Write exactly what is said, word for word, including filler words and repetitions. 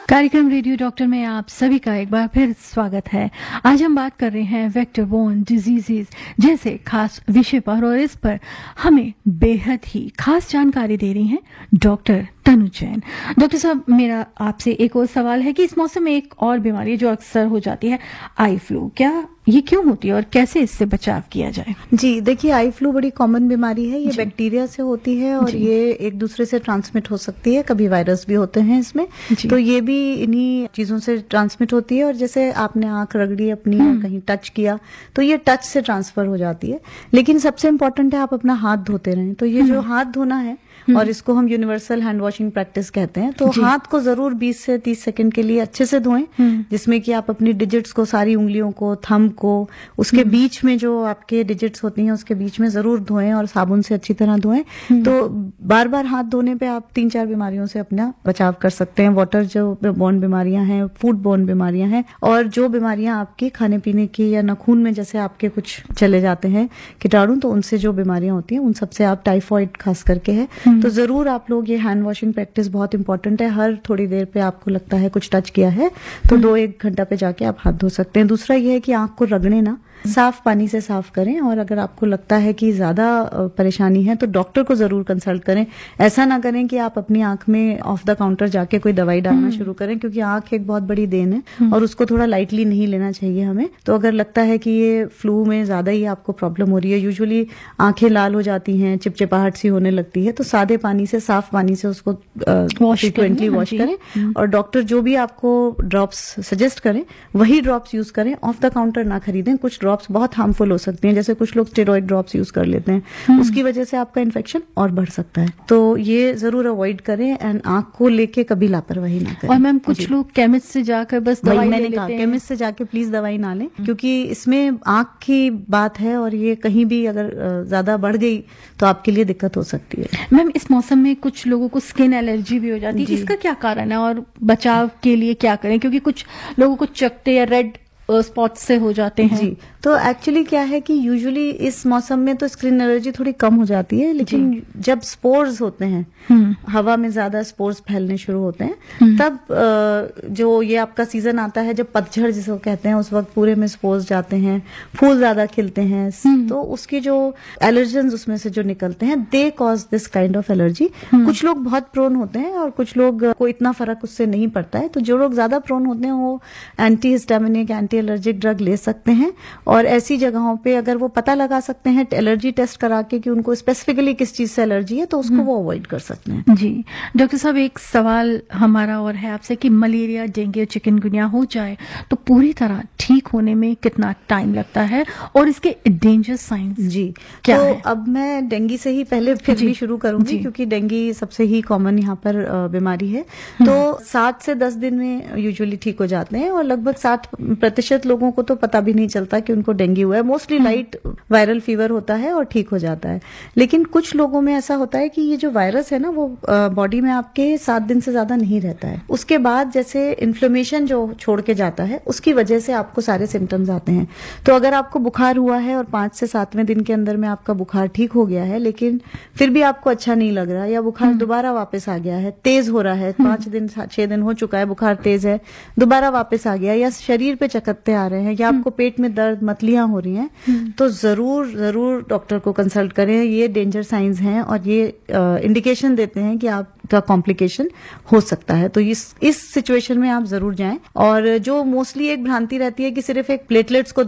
कार्यक्रम radio doctor में आप सभी का एक बार फिर स्वागत है। आज हम बात कर रहे हैं वेक्टर बोर्न डिजीजेज जैसे खास विषय पर, और इस पर हमें बेहद ही खास जानकारी दे रही हैं डॉक्टर तनु जैन। डॉक्टर साहब, मेरा आपसे एक और सवाल है कि इस मौसम में एक और बीमारी जो अक्सर हो जाती है, आई फ्लू, क्या ये क्यों होती है और कैसे इससे बचाव किया जाए? जी देखिए, आई फ्लू बड़ी कॉमन बीमारी है। ये बैक्टीरिया से होती है और ये एक दूसरे से ट्रांसमिट हो सकती है। कभी वायरस भी होते हैं इसमें, तो ये भी इन्हीं चीजों से ट्रांसमिट होती है। और जैसे आपने आंख रगड़ी अपनी या कहीं टच किया तो ये टच से ट्रांसफर हो जाती है। लेकिन सबसे इम्पोर्टेंट है आप अपना हाथ धोते रहें। तो ये जो हाथ धोना है, और इसको हम यूनिवर्सल हैंड वॉशिंग प्रैक्टिस कहते हैं, तो हाथ को जरूर बीस से तीस सेकंड के लिए अच्छे से धोएं, जिसमें कि आप अपनी डिजिट्स को, सारी उंगलियों को, थंब को, उसके बीच में जो आपके डिजिट्स होती हैं उसके बीच में जरूर धोएं और साबुन से अच्छी तरह धोएं। तो बार बार हाथ धोने पे आप तीन चार बीमारियों से अपना बचाव कर सकते हैं। वाटर जो बोर्न बीमारियां हैं, फूड बोर्न बीमारियां हैं, और जो बीमारियां आपकी खाने पीने की या नाखून में जैसे आपके कुछ चले जाते हैं कीटाणु, तो उनसे जो बीमारियां होती हैं उन सबसे आप, टाइफॉइड खास करके है, तो जरूर आप लोग ये हैंड वॉशिंग प्रैक्टिस बहुत इंपॉर्टेंट है। हर थोड़ी देर पे आपको लगता है कुछ टच किया है तो दो एक घंटा पे जाके आप हाथ धो सकते हैं। दूसरा ये है कि आंख को रगड़े ना, साफ पानी से साफ करें। और अगर आपको लगता है कि ज्यादा परेशानी है तो डॉक्टर को जरूर कंसल्ट करें। ऐसा ना करें कि आप अपनी आंख में ऑफ द काउंटर जाके कोई दवाई डालना शुरू करें, क्योंकि आंख एक बहुत बड़ी देन है और उसको थोड़ा लाइटली नहीं लेना चाहिए हमें। तो अगर लगता है कि ये फ्लू में ज्यादा ही आपको प्रॉब्लम हो रही है, यूजुअली आंखें लाल हो जाती हैं, चिपचिपाहट सी होने लगती है, तो सादे पानी से, साफ पानी से उसको फ्रीक्वेंटली वॉश करें। और डॉक्टर जो भी आपको ड्रॉप्स सजेस्ट करें वही ड्रॉप्स यूज करें। ऑफ द काउंटर ना खरीदें। कुछ ड्रॉप्स बहुत हार्मफुल हो सकती हैं, जैसे कुछ लोग स्टेरॉइड ड्रॉप्स यूज कर लेते हैं, उसकी वजह से आपका इन्फेक्शन और बढ़ सकता है। तो ये जरूर अवॉइड करें एंड आंख को लेके कभी लापरवाही ना करें। और मैम, कुछ लोग केमिस्ट से जाकर बस दवाई ले लेते हैं। केमिस्ट से जाके प्लीज दवाई ना लें, क्योंकि इसमें आंख की बात है और ये कहीं भी अगर ज्यादा बढ़ गई तो आपके लिए दिक्कत हो सकती है। मैम, इस मौसम में कुछ लोगों को स्किन एलर्जी भी हो जाती है, इसका क्या कारण है और बचाव के लिए क्या करें? क्योंकि कुछ लोगों को चकते या रेड स्पॉट से हो जाते हैं। जी, तो एक्चुअली क्या है कि यूजुअली इस मौसम में तो स्किन एलर्जी थोड़ी कम हो जाती है, लेकिन जब स्पोर्स होते हैं, हवा में ज्यादा स्पोर्स फैलने शुरू होते हैं, तब जो ये आपका सीजन आता है जब पतझड़ जिसे कहते हैं, उस वक्त पूरे में स्पोर्स जाते हैं, फूल ज्यादा खिलते हैं, तो उसकी जो एलर्जेंस उसमें से जो निकलते हैं, they cause this kind of allergy. कुछ लोग बहुत प्रोन होते हैं और कुछ लोग को इतना फर्क उससे नहीं पड़ता है। तो जो लोग ज्यादा प्रोन होते हैं वो anti histaminic, anti allergic drug ले सकते हैं। और ऐसी जगहों पे अगर वो पता लगा सकते हैं एलर्जी टेस्ट करा के कि उनको स्पेसिफिकली किस चीज से एलर्जी है, तो उसको वो अवॉइड कर सकते हैं। जी डॉक्टर साहब, एक सवाल हमारा और है आपसे कि मलेरिया, डेंगू, चिकनगुनिया हो जाए तो पूरी तरह ठीक होने में कितना टाइम लगता है और इसके डेंजर साइंस जी क्या तो है? अब मैं डेंगू से ही पहले फिर भी शुरू करूंगी, क्योंकि डेंगू सबसे ही कॉमन यहाँ पर बीमारी है। तो सात से दस दिन में यूजुअली ठीक हो जाते हैं और लगभग साठ प्रतिशत लोगों को तो पता भी नहीं चलता कि उनको डेंगू हुआ है। मोस्टली लाइट वायरल फीवर होता है और ठीक हो जाता है। लेकिन कुछ लोगों में ऐसा होता है कि ये जो वायरस है ना, वो बॉडी में आपके सात दिन से ज्यादा नहीं रहता है। उसके बाद जैसे इन्फ्लेमेशन जो छोड़ के जाता है, उसकी वजह से आपको सारे सिम्टम्स आते हैं। तो अगर आपको बुखार हुआ है और पांच से सातवें दिन के अंदर में आपका बुखार ठीक हो गया है, लेकिन फिर भी आपको अच्छा नहीं लग रहा, या बुखार दोबारा वापस आ गया है, तेज हो रहा है, पांच दिन छह दिन हो चुका है, बुखार तेज है, दोबारा वापस आ गया, या शरीर पे चकत्ते आ रहे हैं, या आपको पेट में दर्द, मतलियां हो रही हैं, तो जरूर जरूर डॉक्टर को कंसल्ट करें। ये डेंजर साइंस हैं और ये इंडिकेशन देते हैं कि आपका कॉम्प्लिकेशन हो सकता है। तो इस इस सिचुएशन में आप जरूर जाएं। और जो मोस्टली एक भ्रांति रहती है कि सिर्फ एक प्लेटलेट्स को